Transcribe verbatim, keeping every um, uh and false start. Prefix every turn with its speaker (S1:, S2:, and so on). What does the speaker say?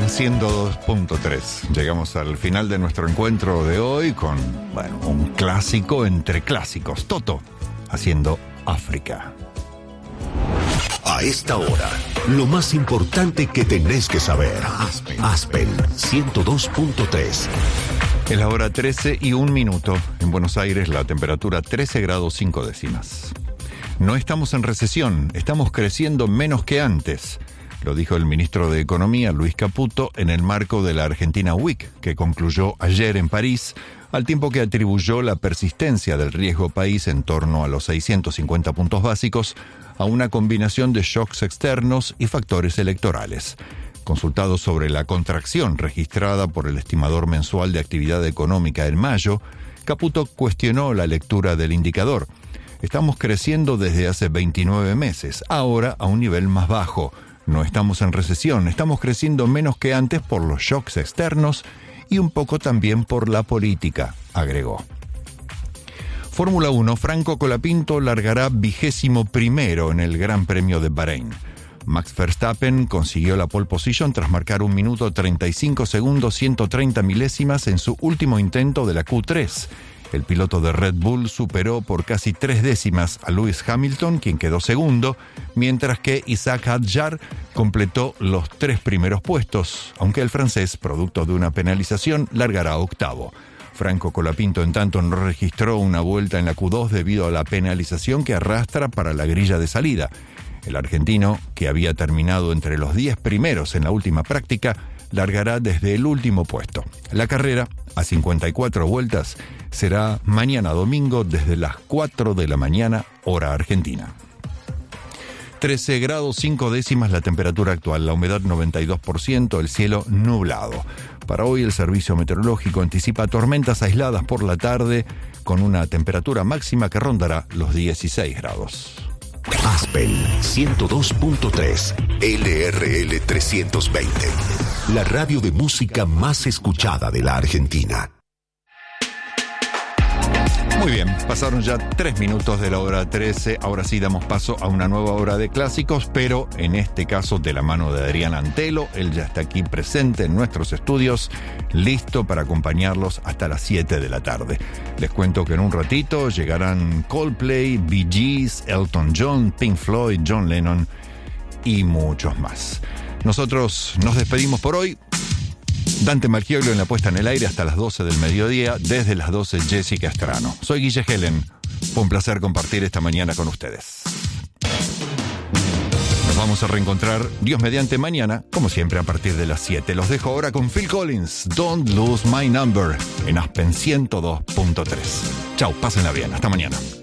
S1: Aspen ciento dos punto tres. Llegamos al final de nuestro encuentro de hoy con, bueno, un clásico entre clásicos. Toto haciendo África.
S2: A esta hora, lo más importante que tenés que saber. Aspen, Aspen ciento dos punto tres.
S1: Es la hora trece y un minuto. En Buenos Aires la temperatura trece grados cinco décimas. No estamos en recesión, estamos creciendo menos que antes. Lo dijo el ministro de Economía, Luis Caputo, en el marco de la Argentina Week, que concluyó ayer en París, al tiempo que atribuyó la persistencia del riesgo país en torno a los seiscientos cincuenta puntos básicos a una combinación de shocks externos y factores electorales. Consultado sobre la contracción registrada por el estimador mensual de actividad económica en mayo, Caputo cuestionó la lectura del indicador. Estamos creciendo desde hace veintinueve meses, ahora a un nivel más bajo. No estamos en recesión, estamos creciendo menos que antes por los shocks externos y un poco también por la política, agregó. Fórmula uno, Franco Colapinto largará vigésimo primero en el Gran Premio de Bahrein. Max Verstappen consiguió la pole position tras marcar un minuto treinta y cinco segundos ciento treinta milésimas en su último intento de la Q tres. El piloto de Red Bull superó por casi tres décimas a Lewis Hamilton, quien quedó segundo, mientras que Isaac Hadjar completó los tres primeros puestos, aunque el francés, producto de una penalización, largará octavo. Franco Colapinto, en tanto, no registró una vuelta en la Q dos debido a la penalización que arrastra para la grilla de salida. El argentino, que había terminado entre los diez primeros en la última práctica, largará desde el último puesto. La carrera, a cincuenta y cuatro vueltas, será mañana domingo desde las cuatro de la mañana, hora argentina. trece grados cinco décimas la temperatura actual, la humedad noventa y dos por ciento, el cielo nublado. Para hoy el servicio meteorológico anticipa tormentas aisladas por la tarde con una temperatura máxima que rondará los dieciséis grados.
S2: Aspen ciento dos punto tres, L R L trescientos veinte, la radio de música más escuchada de la Argentina.
S1: Muy bien, pasaron ya tres minutos de la hora trece, ahora sí damos paso a una nueva hora de clásicos, pero en este caso de la mano de Adrián Antelo. Él ya está aquí presente en nuestros estudios, listo para acompañarlos hasta las siete de la tarde. Les cuento que en un ratito llegarán Coldplay, Bee Gees, Elton John, Pink Floyd, John Lennon y muchos más. Nosotros nos despedimos por hoy. Dante Marchiolo en la puesta en el aire hasta las doce del mediodía, desde las doce Jessica Estrano. Soy Guille Helen, fue un placer compartir esta mañana con ustedes. Nos vamos a reencontrar, Dios mediante, mañana, como siempre a partir de las siete. Los dejo ahora con Phil Collins, Don't Lose My Number, en Aspen ciento dos punto tres. Chau, pásenla bien, hasta mañana.